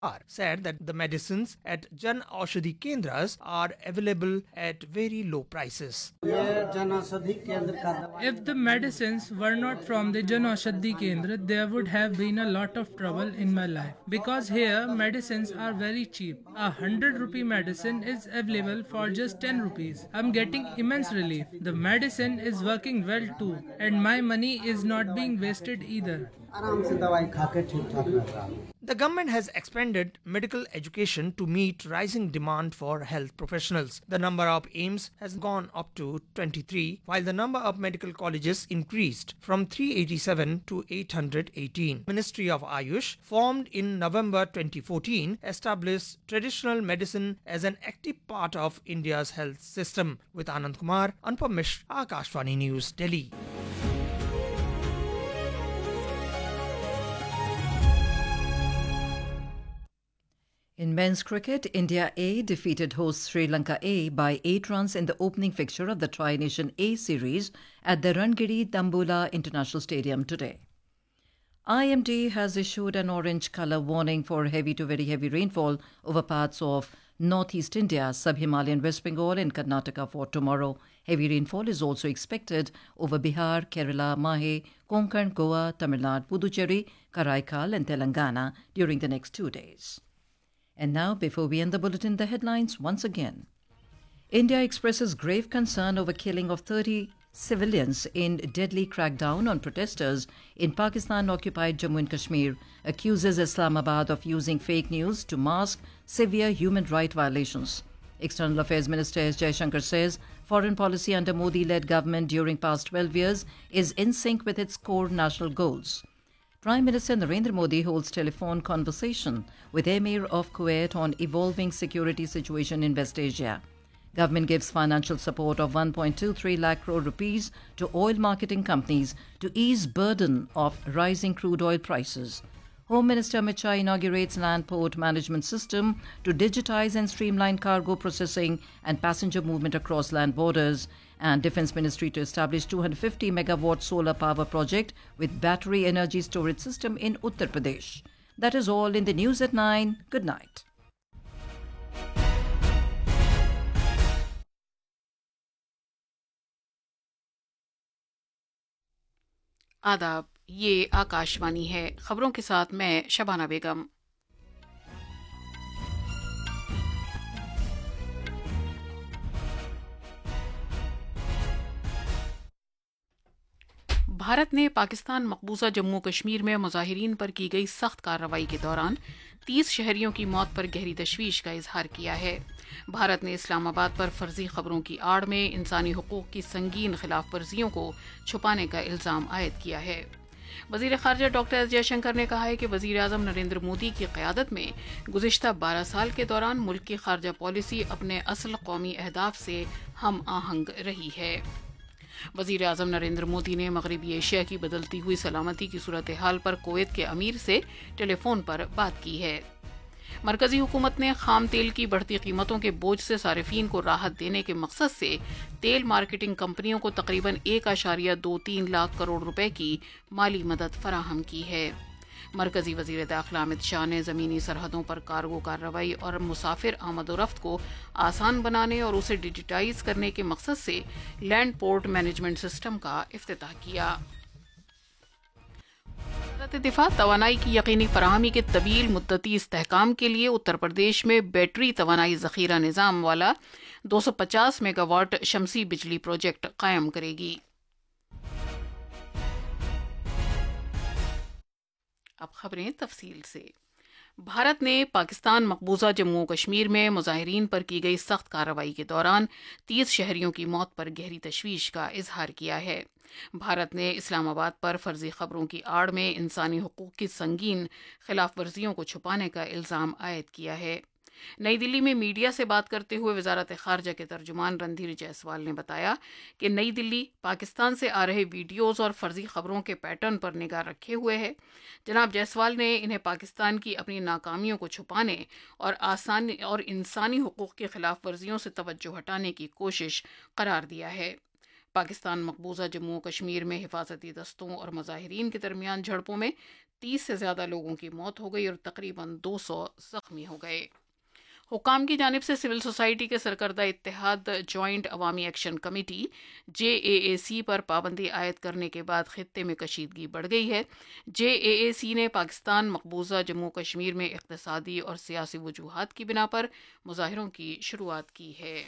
said that the medicines at Jan Aushadhi Kendras are available at very low prices. If the medicines were not from the Jan Aushadhi Kendra, there would have been a lot of trouble in my life. Because here, medicines are very cheap. ₹100 medicine is available for just 10 rupees. I'm getting immense relief. The medicine is working well too, and my money is not being wasted either. The government has expanded medical education to meet rising demand for health professionals. The number of AIIMS has gone up to 23, while the number of medical colleges increased from 387 to 818. Ministry of Ayush, formed in November 2014, established traditional medicine as an active part of India's health system. With Anand Kumar, Anupam Mishra, Akashvani News, Delhi. In men's cricket, India A defeated host Sri Lanka A by 8 runs in the opening fixture of the Tri-Nation A series at the Rangiri Dambola International Stadium today. IMD has issued an orange colour warning for heavy to very heavy rainfall over parts of northeast India, sub-Himalayan West Bengal and Karnataka for tomorrow. Heavy rainfall is also expected over Bihar, Kerala, Mahe, Konkan, Goa, Tamil Nadu, Puducherry, Karaikal and Telangana during the next 2 days. And now, before we end the bulletin, the headlines once again. India expresses grave concern over killing of 30 civilians in deadly crackdown on protesters in Pakistan-occupied Jammu and Kashmir, accuses Islamabad of using fake news to mask severe human rights violations. External Affairs Minister S. Jaishankar says foreign policy under Modi-led government during past 12 years is in sync with its core national goals. Prime Minister Narendra Modi holds telephone conversation with Emir of Kuwait on evolving security situation in West Asia. Government gives financial support of 1.23 lakh crore rupees to oil marketing companies to ease burden of rising crude oil prices. Home Minister Amit Shah inaugurates land port management system to digitize and streamline cargo processing and passenger movement across land borders. And Defence Ministry to establish 250 megawatt solar power project with battery energy storage system in Uttar Pradesh. That is all in the news at 9. Good night. आदाब, ये आकाशवाणी है। खबरों के साथ मैं शबाना बेगम। भारत ने पाकिस्तान मकबूजा जम्मू कश्मीर में मुजाहिरीन पर की गई सख्त कार्रवाई के दौरान 30 शहरियों की मौत पर गहरी तशवीश का इजहार किया है। भारत ने इस्लामाबाद पर फर्जी खबरों की आड़ में इंसानी हुकूक की संगीन खिलाफ वर्जियों को छुपाने का इल्ज़ाम आयद किया है। वज़ीर ख़ारजा डॉक्टर एस जयशंकर ने कहा है कि वज़ीर आज़म नरेंद्र मोदी की क़यादत में गुज़िश्ता 12 साल के दौरान मुल्क की ख़ारजा पॉलिसी अपने असल कौमी अहदाफ से हम आहंग रही है। वज़ीर आज़म नरेंद्र मोदी ने मग़रिबी एशिया की बदलती हुई सलामती की सूरत हाल पर कुवैत के अमीर से टेलीफोन पर बात की है। मरकजी हुकूमत ने खाम तेल की बढ़ती कीमतों के बोझ से सारिफीन को राहत देने के मकसद से तेल मार्केटिंग कंपनियों को तकरीबन 1.23 लाख करोड़ रुपए की माली मदद फराहम की है। मरकजी वजीर दाखिला अमित शाह ने ज़मीनी सरहदों पर कार्गो कार्रवाई और मुसाफिर आमदोरफ्त को आसान बनाने और उसे डिजिटाइज करने के मकसद से लैंड पोर्ट मैनेजमेंट सिस्टम का इफ्तिताह किया। वज़ारत दिफा तवानाई की यकीनी फराहमी के तवील मुद्दती इस्तेहकाम के लिए उत्तर प्रदेश में बैटरी तवानाई ज़ख़ीरा निज़ाम वाला 250 मेगावाट शमसी बिजली प्रोजेक्ट कायम करेगी। अब खबरें तफसील से। भारत ने पाकिस्तान मकबूजा जम्मू कश्मीर में मुजाहिरीन पर की गई सख्त कार्रवाई के दौरान 30 शहरियों की मौत पर गहरी तशवीश का इजहार किया है। भारत ने इस्लामाबाद पर फर्जी खबरों की आड़ में इंसानी हुकूक की संगीन खिलाफ वर्जियों को छुपाने का इल्ज़ाम आयद किया है। नई दिल्ली में मीडिया से बात करते हुए वजारत खारजा के तर्जुमान रणधीर जायसवाल ने बताया कि नई दिल्ली पाकिस्तान से आ रहे वीडियोस और फर्जी खबरों के पैटर्न पर निगाह रखे हुए है। जनाब जायसवाल ने इन्हें पाकिस्तान की अपनी नाकामियों को छुपाने और इंसानी हुकूक की खिलाफ वर्जियों से तवज्जो हटाने की कोशिश करार दिया है। पाकिस्तान मकबूजा जम्मू कश्मीर में हिफाजती दस्तों और मुजाहिरीन के दरमियान झड़पों में 30 سے زیادہ لوگوں کی موت ہو گئی اور تقریباً 200 زخمی ہو گئے۔ حکام کی جانب سے سول سوسائٹی کے سرکردہ اتحاد جوائنٹ عوامی ایکشن کمیٹی JAAC پر پابندی عائد کرنے کے بعد خطے میں کشیدگی بڑھ گئی ہے۔ JAAC نے پاکستان مقبوضہ جموں کشمیر میں اقتصادی اور سیاسی وجوہات کی بنا پر مظاہروں کی شروعات کی ہے۔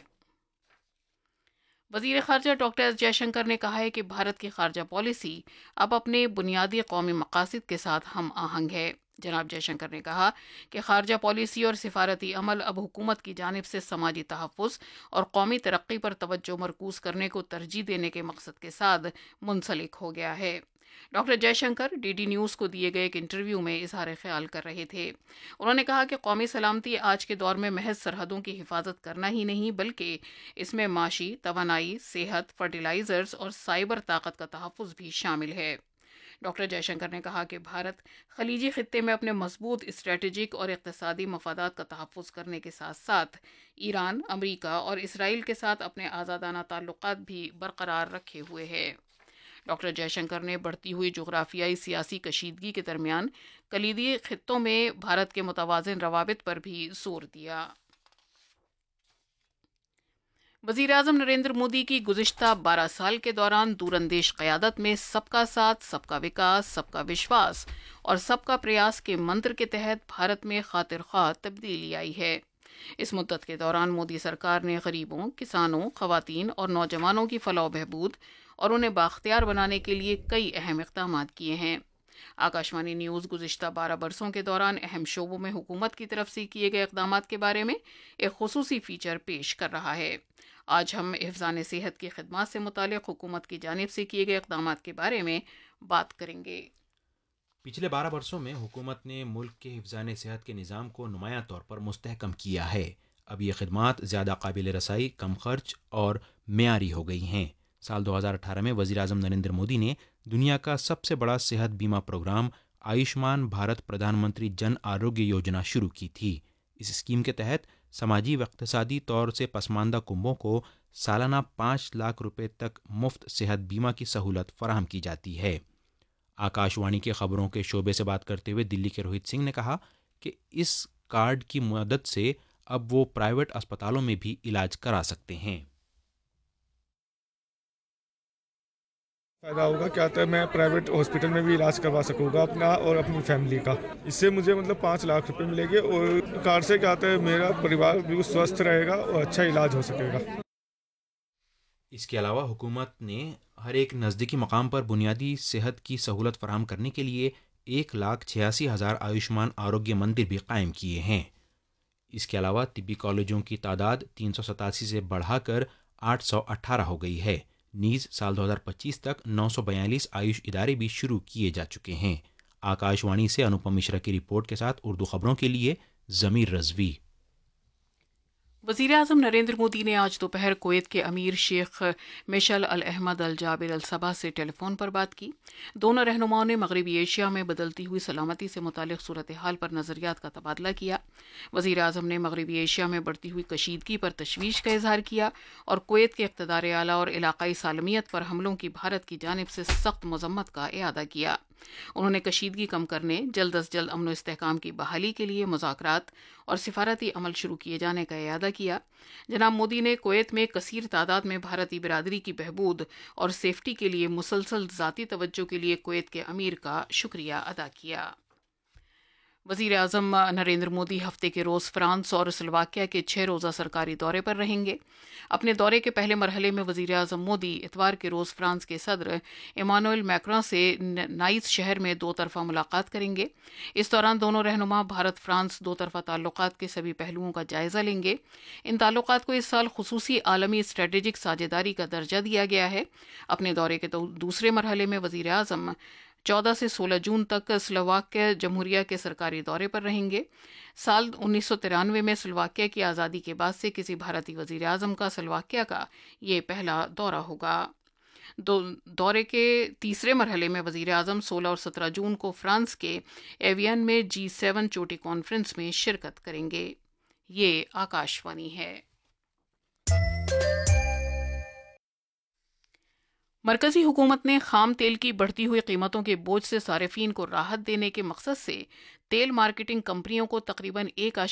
وزیر خارجہ ڈاکٹر ایس جے شنکر نے کہا ہے کہ بھارت کی خارجہ پالیسی اب اپنے بنیادی قومی مقاصد کے ساتھ ہم آہنگ ہے۔ جناب جے شنکر نے کہا کہ خارجہ پالیسی اور سفارتی عمل اب حکومت کی جانب سے سماجی تحفظ اور قومی ترقی پر توجہ مرکوز کرنے کو ترجیح دینے کے مقصد کے ساتھ منسلک ہو گیا ہے۔ Doctor J Shankar DD news کو دیے گئے ایک انٹرویو میں اظہار خیال کر رہے تھے۔ انہوں نے کہا کہ قومی سلامتی آج کے دور میں محض سرحدوں کی حفاظت کرنا ہی نہیں بلکہ اس میں معاشی، توانائی، صحت، فرٹیلائزرز اور سائبر طاقت کا تحفظ بھی شامل ہے۔ ڈاکٹر جے شنکر نے کہا کہ بھارت خلیجی خطے میں اپنے مضبوط اسٹریٹجک اور اقتصادی مفادات کا تحفظ کرنے کے ساتھ ساتھ ایران، امریکہ اور اسرائیل کے ساتھ اپنے آزادانہ تعلقات بھی برقرار رکھے ہوئے ہے۔ ڈاکٹر جے شنکر نے بڑھتی ہوئی جغرافیائی سیاسی کشیدگی کے درمیان کلیدی خطوں میں بھارت کے متوازن روابط پر بھی زور دیا۔ وزیر اعظم نریندر مودی کی گزشتہ 12 سال کے دوران دور اندیش قیادت میں سب کا ساتھ، سب کا وکاس، سب کا وشواس اور سب کا پریاس کے منتر کے تحت بھارت میں خاطر خواہ تبدیلی آئی ہے۔ اس مدت کے دوران مودی سرکار نے غریبوں، کسانوں، خواتین اور نوجوانوں کی فلاح و بہبود اور انہیں بااختیار بنانے کے لیے کئی اہم اقدامات کیے ہیں۔ آکاشوانی نیوز گزشتہ 12 برسوں کے دوران اہم شعبوں میں حکومت کی طرف سے کیے گئے اقدامات کے بارے میں ایک خصوصی فیچر پیش کر رہا ہے۔ آج ہم حفظان صحت کی خدمات سے متعلق حکومت کی جانب سے کیے گئے اقدامات کے بارے میں بات کریں گے۔ پچھلے 12 برسوں میں حکومت نے ملک کے حفظان صحت کے نظام کو نمایاں طور پر مستحکم کیا ہے۔ اب یہ خدمات زیادہ قابل رسائی، کم خرچ اور معیاری ہو گئی ہیں۔ سال 2018 میں وزیر اعظم نریندر مودی نے دنیا کا سب سے بڑا صحت بیمہ پروگرام آیوشمان بھارت پردھان منتری جن آروگیہ یوجنا شروع کی تھی۔ اس اسکیم کے تحت سماجی و اقتصادی طور سے پسماندہ کنبوں کو سالانہ 5 لاکھ روپے تک مفت صحت بیمہ کی سہولت فراہم کی جاتی ہے۔ آکاشوانی کے خبروں کے شعبے سے بات کرتے ہوئے دلی کے روہت سنگھ نے کہا کہ اس کارڈ کی مدد سے اب وہ پرائیویٹ اسپتالوں میں بھی علاج کرا سکتے ہیں۔ فائدہ ہوگا کیا ہے، میں پرائیویٹ ہاسپٹل میں بھی علاج کروا سکوں گا اپنا اور اپنی فیملی کا۔ اس سے مجھے 5 لاکھ روپے ملیں گے اور کارڈ سے کیا ہے میرا پریوار بھی سوستھ رہے گا اور اچھا علاج ہو سکے گا۔ اس کے علاوہ حکومت نے ہر ایک نزدیکی مقام پر بنیادی صحت کی سہولت فراہم کرنے کے لیے 1,86,000 آیوشمان آروگیہ مندر بھی قائم کیے ہیں۔ اس کے علاوہ طبی کالجوں کی تعداد 387 سے بڑھا کر 818 ہو گئی ہے۔ نیز سال 2025 تک 942 آیوش ادارے بھی شروع کیے جا چکے ہیں۔ آکاشوانی سے انوپم مشرا کی رپورٹ کے ساتھ اردو خبروں کے لیے ضمیر رضوی۔ وزیر اعظم نریندر مودی نے آج دوپہر کویت کے امیر شیخ میشل الاحمد الجابر الصباح سے ٹیلی فون پر بات کی۔ دونوں رہنماؤں نے مغربی ایشیا میں بدلتی ہوئی سلامتی سے متعلق صورتحال پر نظریات کا تبادلہ کیا۔ وزیر اعظم نے مغربی ایشیا میں بڑھتی ہوئی کشیدگی پر تشویش کا اظہار کیا اور کویت کے اقتدار اعلیٰ اور علاقائی سالمیت پر حملوں کی بھارت کی جانب سے سخت مذمت کا اعادہ کیا۔ انہوں نے کشیدگی کم کرنے، جلد از جلد امن و استحکام کی بحالی کے لیے مذاکرات اور سفارتی عمل شروع کیے جانے کا اعادہ کیا۔ جناب مودی نے کویت میں کثیر تعداد میں بھارتی برادری کی بہبود اور سیفٹی کے لیے مسلسل ذاتی توجہ کے لیے کویت کے امیر کا شکریہ ادا کیا۔ وزیر اعظم نریندر مودی ہفتے کے روز فرانس اور سلوواکیہ کے 6 روزہ سرکاری دورے پر رہیں گے۔ اپنے دورے کے پہلے مرحلے میں وزیر اعظم مودی اتوار کے روز فرانس کے صدر ایمانوئل میکروں سے نائس شہر میں 2 طرفہ ملاقات کریں گے۔ اس دوران دونوں رہنما بھارت فرانس 2 طرفہ تعلقات کے سبھی پہلوؤں کا جائزہ لیں گے۔ ان تعلقات کو اس سال خصوصی عالمی اسٹریٹجک ساجھیداری کا درجہ دیا گیا ہے۔ اپنے دورے کے دوسرے مرحلے میں وزیر اعظم 14 سے 16 جون تک سلوواکیہ جمہوریہ کے سرکاری دورے پر رہیں گے۔ سال 1993 میں سلوواکیہ کی آزادی کے بعد سے کسی بھارتی وزیر اعظم کا سلوواکیہ کا یہ پہلا دورہ ہوگا۔ دورے کے تیسرے مرحلے میں وزیر اعظم 16 اور 17 جون کو فرانس کے ایوین میں G7 چوٹی کانفرنس میں شرکت کریں گے۔ یہ آکاشوانی ہے۔ مرکزی حکومت نے خام تیل کی بڑھتی ہوئی قیمتوں کے بوجھ سے صارفین کو راحت دینے کے مقصد سے تیل مارکیٹنگ کمپنیوں کو تقریباً